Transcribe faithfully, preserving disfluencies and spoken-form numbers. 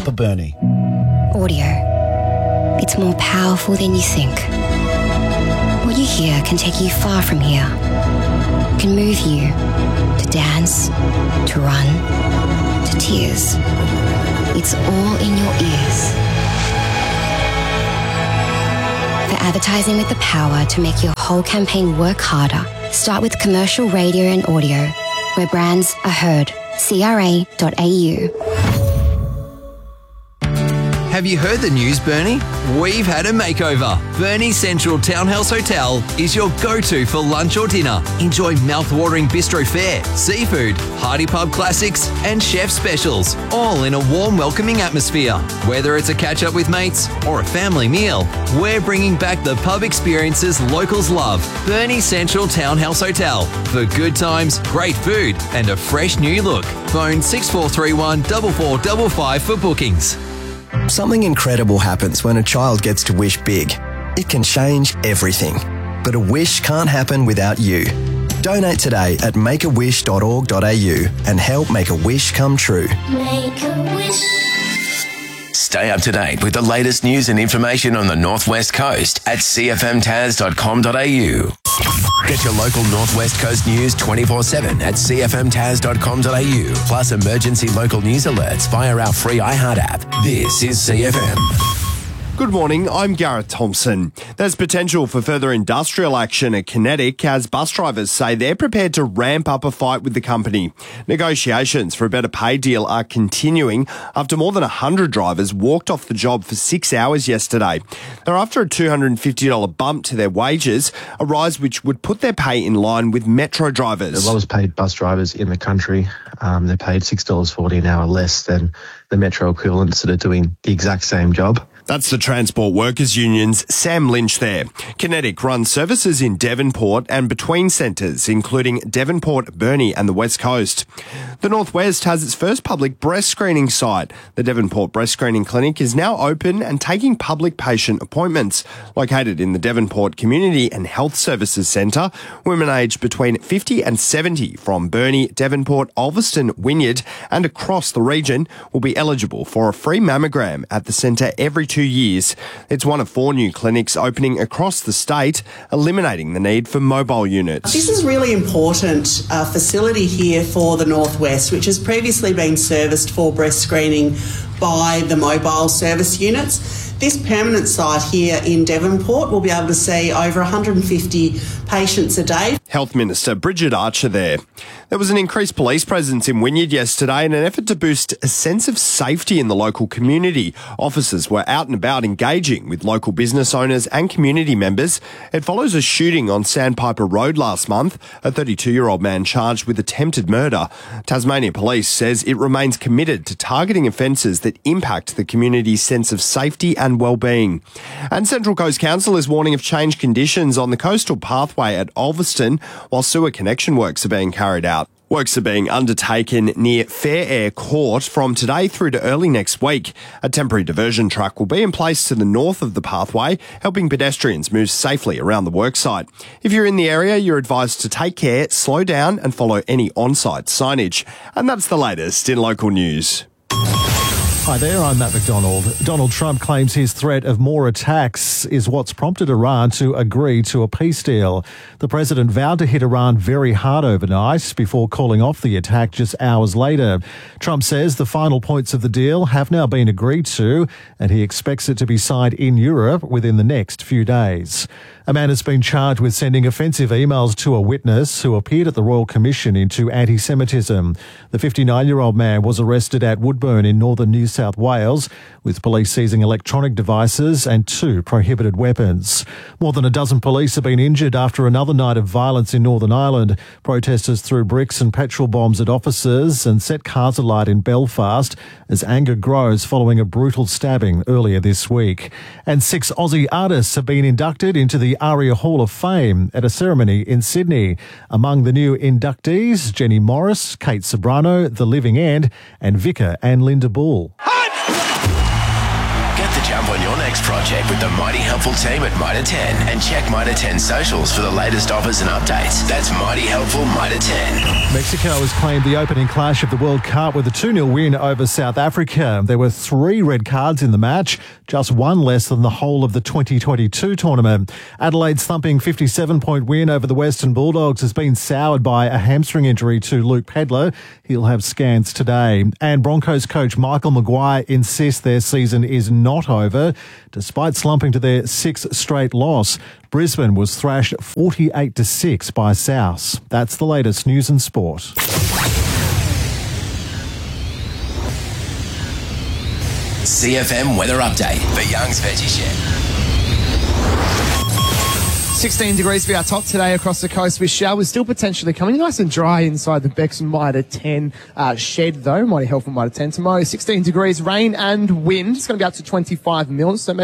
Upper Burnie. Audio. It's more powerful than you think. What you hear can take you far from here. It can move you to dance, to run, to tears. It's all in your ears. For advertising with the power to make your whole campaign work harder, start with commercial radio and audio, where brands are heard. C R A dot A U. Have you heard the news, Bernie? We've had a makeover. Bernie Central Townhouse Hotel is your go-to for lunch or dinner. Enjoy mouth-watering bistro fare, seafood, hearty pub classics and chef specials, all in a warm, welcoming atmosphere. Whether it's a catch-up with mates or a family meal, we're bringing back the pub experiences locals love. Bernie Central Townhouse Hotel. For good times, great food and a fresh new look. Phone six four three one, four four five five for bookings. Something incredible happens when a child gets to wish big. It can change everything. But a wish can't happen without you. Donate today at make a wish dot org dot a u and help make a wish come true. Make a wish. Stay up to date with the latest news and information on the Northwest Coast at c f m tas dot com dot a u. Get your local Northwest Coast news twenty-four seven at c f m tas dot com dot a u, plus emergency local news alerts via our free iHeart app. This is C F M. Good morning, I'm Gareth Thompson. There's potential for further industrial action at Kinetic as bus drivers say they're prepared to ramp up a fight with the company. Negotiations for a better pay deal are continuing after more than one hundred drivers walked off the job for six hours yesterday. They're after a two hundred fifty dollars bump to their wages, a rise which would put their pay in line with Metro drivers. The lowest paid bus drivers in the country, um, they're paid six dollars forty an hour less than the Metro equivalents that are doing the exact same job. That's the Transport Workers Union's Sam Lynch there. Kinetic runs services in Devonport and between centres, including Devonport, Burnie and the West Coast. The Northwest has its first public breast screening site. The Devonport Breast Screening Clinic is now open and taking public patient appointments. Located in the Devonport Community and Health Services Centre, women aged between fifty and seventy from Burnie, Devonport, Ulverston, Wynyard and across the region will be eligible for a free mammogram at the centre every two years. It's one of four new clinics opening across the state, eliminating the need for mobile units. This is really important uh, facility here for the Northwest, which has previously been serviced for breast screening by the mobile service units. This permanent site here in Devonport will be able to see over one hundred fifty patients a day. Health Minister Bridget Archer there. There was an increased police presence in Wynyard yesterday in an effort to boost a sense of safety in the local community. Officers were out and about engaging with local business owners and community members. It follows a shooting on Sandpiper Road last month, a thirty-two-year-old man charged with attempted murder. Tasmania Police says it remains committed to targeting offences that impact the community's sense of safety and and well-being. And Central Coast Council is warning of changed conditions on the coastal pathway at Ulverston while sewer connection works are being carried out. Works are being undertaken near Fair Air Court from today through to early next week. A temporary diversion track will be in place to the north of the pathway, helping pedestrians move safely around the worksite. If you're in the area, you're advised to take care, slow down and follow any on-site signage. And that's the latest in local news. Hi there, I'm Matt McDonald. Donald Trump claims his threat of more attacks is what's prompted Iran to agree to a peace deal. The president vowed to hit Iran very hard overnight before calling off the attack just hours later. Trump says the final points of the deal have now been agreed to, and he expects it to be signed in Europe within the next few days. A man has been charged with sending offensive emails to a witness who appeared at the Royal Commission into anti-Semitism. The fifty-nine-year-old man was arrested at Woodburn in northern New South Wales, with police seizing electronic devices and two prohibited weapons. More than a dozen police have been injured after another night of violence in Northern Ireland. Protesters threw bricks and petrol bombs at officers and set cars alight in Belfast as anger grows following a brutal stabbing earlier this week. And six Aussie artists have been inducted into the ARIA Hall of Fame at a ceremony in Sydney. Among the new inductees, Jenny Morris, Kate Sobrano, The Living End, and Vika and Linda Bull. Get the jump jump on your next project with the Mighty Helpful team at Mitre ten and check Mitre ten socials for the latest offers and updates. That's Mighty Helpful Mitre ten. Mexico has claimed the opening clash of the World Cup with a two nil win over South Africa. There were three red cards in the match, just one less than the whole of the twenty twenty-two tournament. Adelaide's thumping fifty-seven point win over the Western Bulldogs has been soured by a hamstring injury to Luke Pedler. He'll have scans today. And Broncos coach Michael Maguire insists their season is not over. Despite slumping to their sixth straight loss, Brisbane was thrashed forty-eight to six by South. That's the latest news and sport. C F M weather update for Young's Veggie Shed. sixteen degrees for our top today across the coast with showers still potentially coming. Nice and dry inside the Becks Mitre ten uh, shed though. Mighty Helpful Mitre ten tomorrow. sixteen degrees, rain and wind. It's going to be up to twenty-five mils. So maybe